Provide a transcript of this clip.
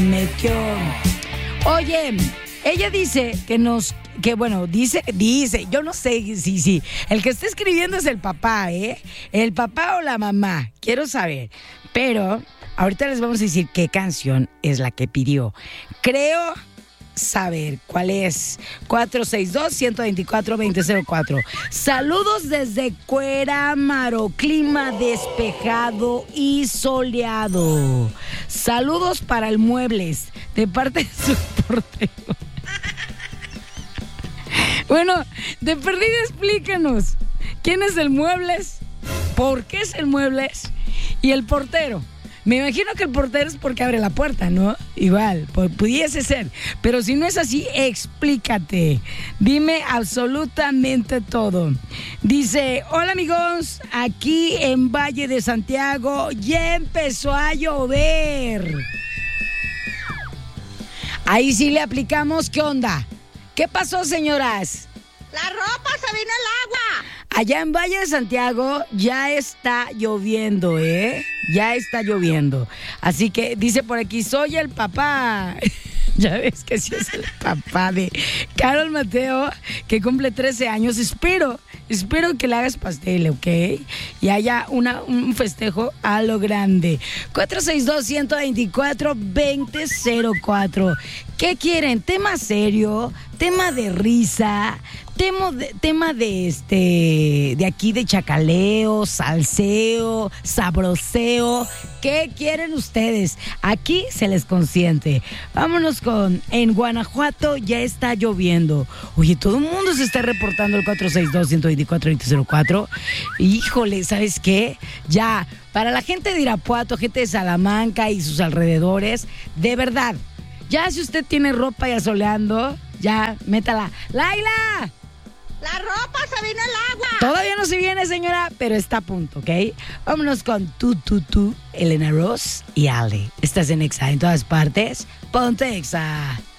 metió. Oye, ella dice dice, yo no sé si el que está escribiendo es el papá, el papá o la mamá, quiero saber, pero ahorita les vamos a decir qué canción es la que pidió. Creo saber cuál es. 462-124-2004. Saludos desde Cuerámaro, clima despejado y soleado. Saludos para el Muebles, de parte de su portero. Bueno, de perdida explícanos, ¿quién es el Muebles? ¿Por qué es el Muebles? Y el portero. Me imagino que el portero es porque abre la puerta, ¿no? Igual, pudiese ser. Pero si no es así, explícate. Dime absolutamente todo. Dice, hola amigos, aquí en Valle de Santiago ya empezó a llover. Ahí sí le aplicamos, ¿qué onda? ¿Qué pasó, señoras? La ropa se vino el agua. Allá en Valle de Santiago ya está lloviendo, Ya está lloviendo. Así que dice por aquí, soy el papá. Ya ves que sí es el papá de Carol Mateo, que cumple 13 años. Espero que le hagas pastel, ¿ok? Y haya un festejo a lo grande. 462-124-2004. ¿Qué quieren? ¿Tema serio? ¿Tema de risa? ¿Tema de aquí de chacaleo, salseo, sabroseo? ¿Qué quieren ustedes? Aquí se les consiente. Vámonos en Guanajuato ya está lloviendo. Oye, todo el mundo se está reportando el 462-124-2004. Híjole, ¿sabes qué? Ya, para la gente de Irapuato, gente de Salamanca y sus alrededores, de verdad, ya si usted tiene ropa y asoleando, ya, métala. ¡Laila! La ropa se vino el agua. Todavía no se viene, señora, pero está a punto, ¿ok? Vámonos con tú, Elena Ross y Ale. Estás en Exa en todas partes. Ponte Exa.